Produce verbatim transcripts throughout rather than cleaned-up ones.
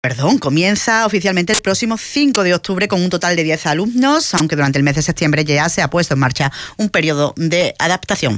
Perdón, comienza oficialmente el próximo cinco de octubre con un total de diez alumnos, aunque durante el mes de septiembre ya se ha puesto en marcha un periodo de adaptación.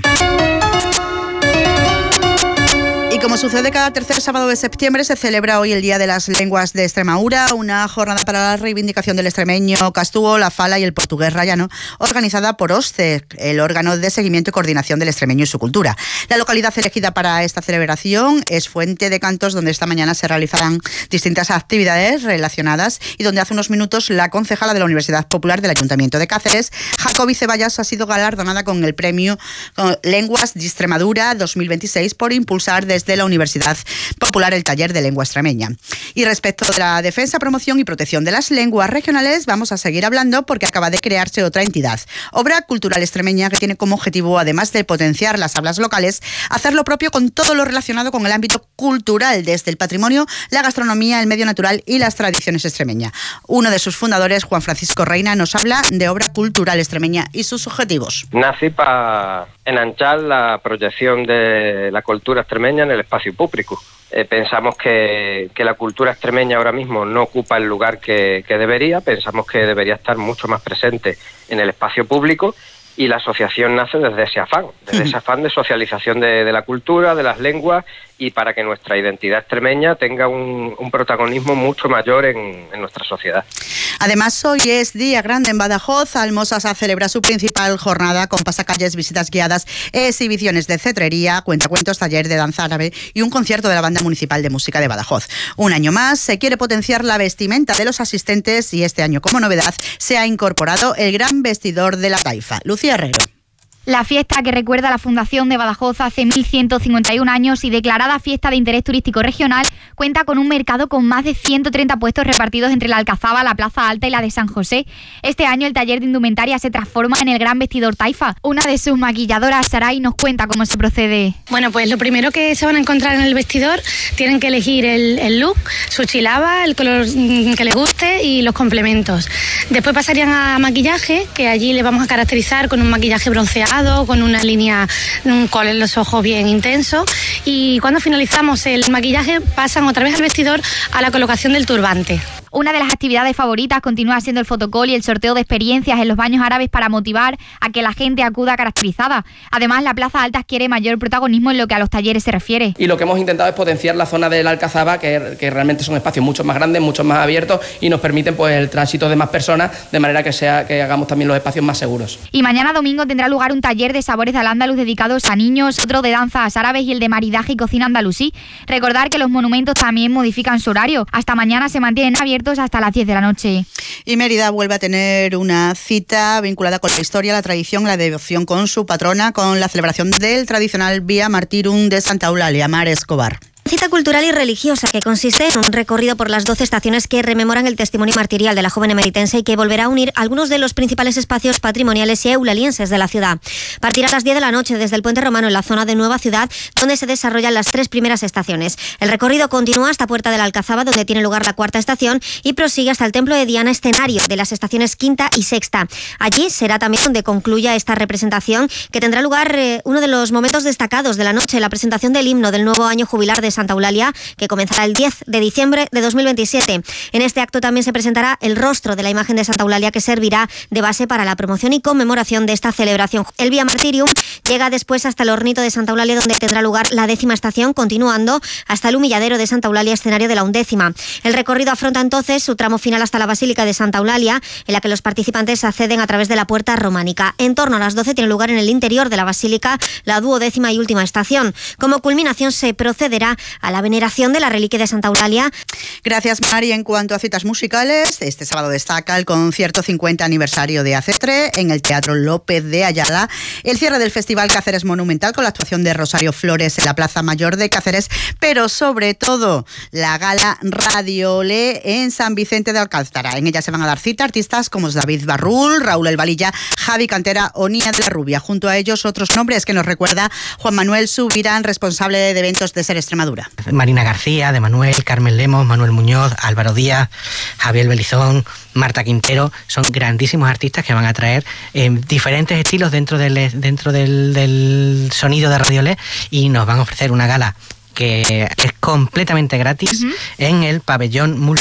Y como sucede cada tercer sábado de septiembre, se celebra hoy el Día de las Lenguas de Extremadura, una jornada para la reivindicación del extremeño, castúo, la fala y el portugués rayano, organizada por OSCE, el órgano de seguimiento y coordinación del extremeño y su cultura. La localidad elegida para esta celebración es Fuente de Cantos, donde esta mañana se realizarán distintas actividades relacionadas y donde hace unos minutos la concejala de la Universidad Popular del Ayuntamiento de Cáceres, Jacobi Ceballos, ha sido galardonada con el premio Lenguas de Extremadura dos mil veintiséis por impulsar desde de la Universidad Popular el taller de lengua extremeña. Y respecto de la defensa, promoción y protección de las lenguas regionales, vamos a seguir hablando porque acaba de crearse otra entidad, Obra Cultural Extremeña, que tiene como objetivo, además de potenciar las hablas locales, hacer lo propio con todo lo relacionado con el ámbito cultural, desde el patrimonio, la gastronomía, el medio natural y las tradiciones extremeñas. Uno de sus fundadores, Juan Francisco Reina, nos habla de Obra Cultural Extremeña y sus objetivos. Nací para enanchar la proyección de la cultura extremeña en el espacio público. Eh, pensamos que, que la cultura extremeña ahora mismo no ocupa el lugar que, que debería, pensamos que debería estar mucho más presente en el espacio público, y la asociación nace desde ese afán, desde ese afán de socialización de, de la cultura, de las lenguas, y para que nuestra identidad extremeña tenga un, un protagonismo mucho mayor en, en nuestra sociedad. Además, hoy es Día Grande en Badajoz. Almosasa celebra su principal jornada con pasacalles, visitas guiadas, exhibiciones de cetrería, cuentacuentos, taller de danza árabe y un concierto de la Banda Municipal de Música de Badajoz. Un año más se quiere potenciar la vestimenta de los asistentes y este año, como novedad, se ha incorporado el gran vestidor de la taifa. Lucía Herrero. La fiesta, que recuerda la fundación de Badajoz hace mil ciento cincuenta y un años y declarada fiesta de interés turístico regional, cuenta con un mercado con más de ciento treinta puestos repartidos entre la Alcazaba, la Plaza Alta y la de San José. Este año el taller de indumentaria se transforma en el gran vestidor taifa. Una de sus maquilladoras, Saray, nos cuenta cómo se procede. Bueno, pues lo primero que se van a encontrar en el vestidor, tienen que elegir el, el look, su chilaba, el color que les guste y los complementos. Después pasarían a maquillaje, que allí le vamos a caracterizar con un maquillaje bronceado, con una línea, un col en los ojos bien intenso, y cuando finalizamos el maquillaje pasan otra vez al vestidor a la colocación del turbante. Una de las actividades favoritas continúa siendo el fotocall y el sorteo de experiencias en los baños árabes para motivar a que la gente acuda caracterizada. Además, la Plaza Alta adquiere mayor protagonismo en lo que a los talleres se refiere. Y lo que hemos intentado es potenciar la zona de la Alcazaba, que, que realmente son espacios mucho más grandes, mucho más abiertos y nos permiten pues el tránsito de más personas, de manera que sea que hagamos también los espacios más seguros. Y mañana domingo tendrá lugar un taller de sabores de al-Ándalus dedicados a niños, otro de danzas árabes y el de maridaje y cocina andalusí. Recordar que los monumentos también modifican su horario. Hasta mañana se mantienen abiertos hasta las diez de la noche. Y Mérida vuelve a tener una cita vinculada con la historia, la tradición, la devoción con su patrona, con la celebración del tradicional Vía Martirum de Santa Eulalia. Mar Escobar. Cita cultural y religiosa que consiste en un recorrido por las doce estaciones que rememoran el testimonio martirial de la joven emeritense y que volverá a unir algunos de los principales espacios patrimoniales y eulalienses de la ciudad. Partirá a las diez de la noche desde el Puente Romano en la zona de Nueva Ciudad, donde se desarrollan las tres primeras estaciones. El recorrido continúa hasta Puerta de la Alcazaba, donde tiene lugar la cuarta estación, y prosigue hasta el Templo de Diana, escenario de las estaciones quinta y sexta. Allí será también donde concluya esta representación, que tendrá lugar eh, uno de los momentos destacados de la noche, la presentación del himno del nuevo año jubilar de Santa Eulalia, que comenzará el diez de diciembre de dos mil veintisiete. En este acto también se presentará el rostro de la imagen de Santa Eulalia, que servirá de base para la promoción y conmemoración de esta celebración. El Vía Martirium llega después hasta el Hornito de Santa Eulalia, donde tendrá lugar la décima estación, continuando hasta el Humilladero de Santa Eulalia, escenario de la undécima. El recorrido afronta entonces su tramo final hasta la Basílica de Santa Eulalia, en la que los participantes acceden a través de la puerta románica. En torno a las doce tiene lugar en el interior de la Basílica la duodécima y última estación. Como culminación se procederá a la veneración de la reliquia de Santa Eulalia. Gracias, Mari. En cuanto a citas musicales, este sábado destaca el concierto cincuenta aniversario de Acetre en el Teatro López de Ayala, el cierre del Festival Cáceres Monumental con la actuación de Rosario Flores en la Plaza Mayor de Cáceres, pero sobre todo la gala Radio Olé en San Vicente de Alcántara. En ella se van a dar cita artistas como David Barrul, Raúl El Valilla, Javi Cantera o Nia de la Rubia. Junto a ellos otros nombres que nos recuerda Juan Manuel Subirán, responsable de eventos de Ser Extremadura. Marina García, de Manuel, Carmen Lemos, Manuel Muñoz, Álvaro Díaz, Javier Belizón, Marta Quintero, son grandísimos artistas que van a traer eh, diferentes estilos dentro del, dentro del, del sonido de Radio Olé, y nos van a ofrecer una gala que es completamente gratis uh-huh. en el pabellón multi